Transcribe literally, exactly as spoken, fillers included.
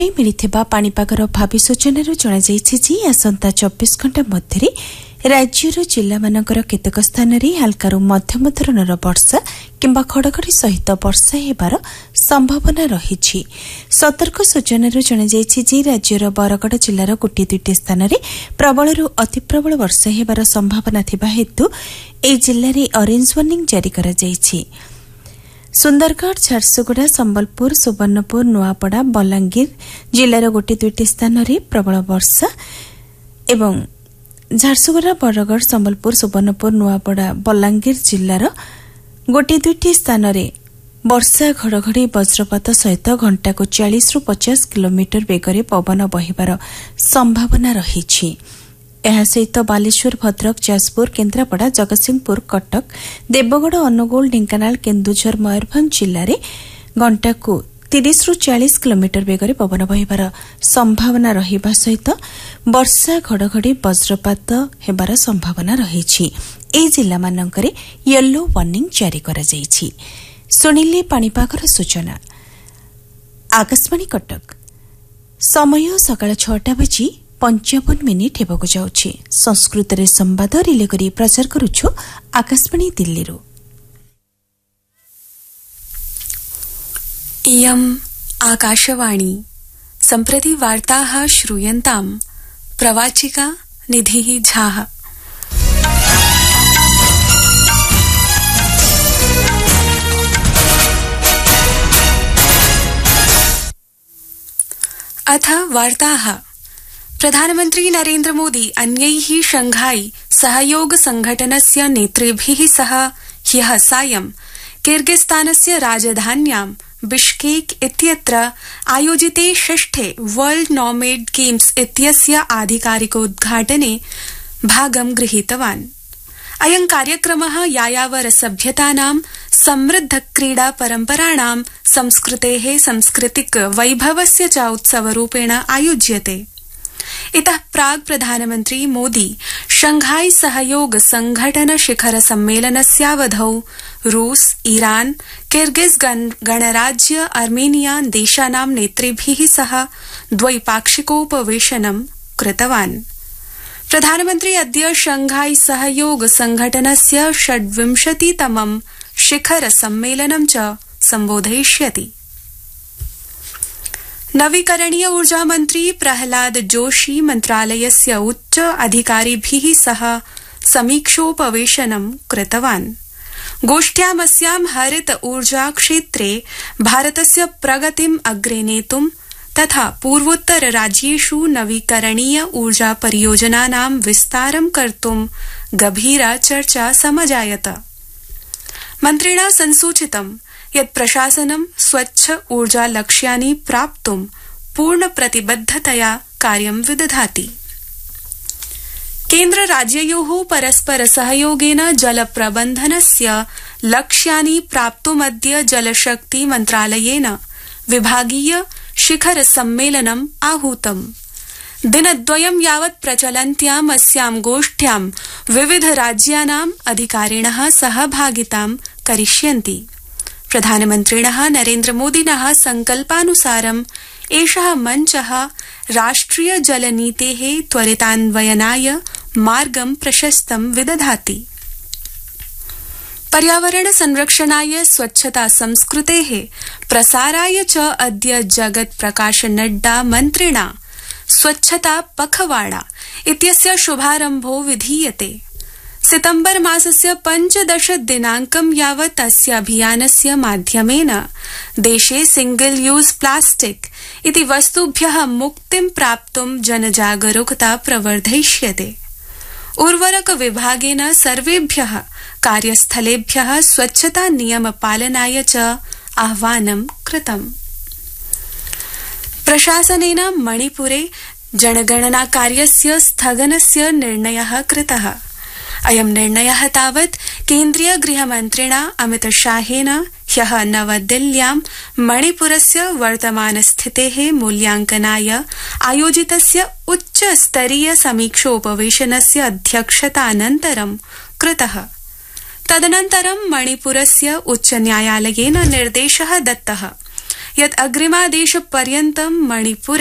मिलिथिबा पाणीपागर भावी सूचनार जणाଯାଇଛି जे आसंता चौबीस घंटा मध्य राज्यर जिल्लामानकर केतेक स्थान हाल्कारु मध्यम धरणर वर्षा किंबा घड़घड़ी सहित वर्षा हेबार संभावना रही। सतर्क सूचनार जणाଯାଇଛି जे राज्यर बरगड़ जिल्लार गोटे दुईटी स्थान प्रबलरू अति प्रबल वर्षा हेबार संभावना थिबा हेतु ए जिल्लार ऑरेंज वार्निंग जारी करा जायछि। सुंदरगढ़, झारसुगुड़ा, संबलपुर, सुवर्णपुर, नुआपड़ा, बलांगीर जिल्लार गोटे दुईटी स्थान में प्रबल वर्षा एवं झारसुगुड़ा, बरगड़, संबलपुर, सुवर्णपुर, नुआपड़ा, बलांगीर जिल्लार गोटे दुईटी स्थान में वर्षा घड़घड़ी वज्रपात सहित घंटा को चालीस रु पचास किलोमीटर बेगर पवन बहिबार संभावना रही। ଏହା ସହିତ ବାଲେଶ୍ୱର, ଭଦ୍ରକ, ଯାଜପୁର, କେନ୍ଦ୍ରାପଡ଼ା, ଜଗତସିଂହପୁର, କଟକ, ଦେବଗଡ଼, ଅନୁଗୁଳ, ଢେଙ୍କାନାଳ, କେନ୍ଦୁଝର, ମୟୂରଭଞ୍ଜ ଜିଲ୍ଲାରେ ଘଣ୍ଟାକୁ ତିରିଶ ରୁ ଚାଳିଶ କିଲୋମିଟର ବେଗରେ ପବନ ବହିବାର ସମ୍ଭାବନା ରହିବା ସହିତ ବର୍ଷା ଘଡ଼ଘଡ଼ି ବଜ୍ରପାତ ହେବାର ସମ୍ଭାବନା ରହିଛି। ଏହି ଜିଲ୍ଲାମାନଙ୍କରେ ୟେଲୋ ୱାର୍ଣ୍ଣିଂ ଜାରି କରାଯାଇଛି। ଶୁଣିଲେ ପାଣିପାଗର ସୂଚନା। ଆକାଶବାଣୀ କଟକ, ସମୟ ସକାଳ ଛଅଟା ବାଜି पंचावन मिनिट हेबाकु जाउछि। संस्कृत रे संवाद रिले करी प्रचार करूछु आकाशवाणी दिल्ली रो। इयम् आकाशवाणी। सम्प्रति वार्ताः श्रूयन्ताम्। प्रवाचिका निधिः झाः। अथ वार्ताः। प्रधानमन्त्री नरेन्द्र मोदी अन्यैः शंघाई सहयोग संघटनस्य नेतृभिः सह ह्यः सायं किर्गिस्तानस्य राजधान्यां बिश्केक इत्यत्र आयोजिते षष्ठे वर्ल्ड नॉमेड गेम्स इत्यस्य आधिकारिकोद्घाटने भागं गृहीतवान्। अयं कार्यक्रमः यायावर सभ्यतानां समृद्ध क्रीडा परम्पराणां संस्कृतेः सांस्कृतिक वैभवस्य च उत्सवरूपेण आयोज्यते। इतः प्राक् प्रधानमन्त्री मोदी शंघाई सहयोग संघटन शिखर सम्मेलनस्यावधौ रूस, ईरान, किर्गिज गणराज्य, अर्मेनिया देशानां नेतृभिः सह द्वैपाक्षिकोपवेशनं कृतवान्। प्रधानमन्त्री अद्य शंघाई सहयोग संघटनस्य षड्विंशतितमं शिखर सम्मेलनं च संबोधयिष्यति। नवीकरणीय ऊर्जा मंत्री प्रहलाद जोशी मन्त्रालयस्य उच्च अधिकारिभिः सह समीक्षोपवेशनं कृतवान्। गोष्ठ्यामस्यां हरित ऊर्जा क्षेत्रे भारतस्य प्रगतिम् अग्रे नेतुं तथा पूर्वोत्तर राज्येषु नवीकरणीय ऊर्जा परियोजनानां विस्तारं कर्तुं गभीरा चर्चा समजायत। मन्त्रिणा संसूचितं यत् प्रशासनं स्वच्छ ऊर्जा लक्ष्यानि प्राप्तुं पूर्ण प्रतिबद्धतया कार्यं विदधाति। केन्द्र राज्ययोः परस्पर सहयोगेन जल प्रबन्धनस्य लक्ष्यानि प्राप्तुमद्य जलशक्ति मन्त्रालयेन विभागीय शिखर सम्मेलनम् आहूतम्। दिनद्वयं यावत् प्रचलन्त्याम् अस्यां गोष्ठ्यां विविध राज्यानाम् अधिकारिणः सहभागितां करिष्यन्ति। प्रधानमन्त्रिणः नरेन्द्र मोदिनः संकल्पानुसारम् एषः मञ्चः राष्ट्रिय जलनीतेः त्वरितान्वयनाय मार्गं प्रशस्तं विदधाति। पर्यावरण संरक्षणाय, स्वच्छता संस्कृतेः प्रसाराय च अद्य जगत् प्रकाश नड्डा मन्त्रिणा स्वच्छता पखवाड़ा इत्यस्य शुभारम्भो विधीयते। सितम्बर मासस्य पंचदश दिनांकं यावत् अस्य अभियानस्य माध्यमेन देशे सिंगल यूज प्लास्टिक इति वस्तुभ्यः मुक्तिं प्राप्तुं जनजागरूकता प्रवर्धयिष्यते। उर्वरक विभागेन सर्वेभ्यः कार्यस्थलेभ्यः स्वच्छता नियम पालनाय च आह्वानं कृतम्। प्रशासनेन मणिपुरे जनगणना कार्यस्य स्थगनस्य निर्णयः कृतः। अयं निर्णयः तावत् केन्द्रीय गृहमन्त्रिणा अमितशाहेन ह्यः नवदिल्ल्यां मणिपुरस्य वर्तमानस्थितेः मूल्यांकनाय आयोजितस्य उच्चस्तरीय समीक्षोपवेशनस्य अध्यक्षतानन्तरं कृतः। तदनन्तरं मणिपुरस्य उच्चन्यायालयेन निर्देशः दत्तः यत् अग्रिमादेशपर्यन्तं मणिपुरे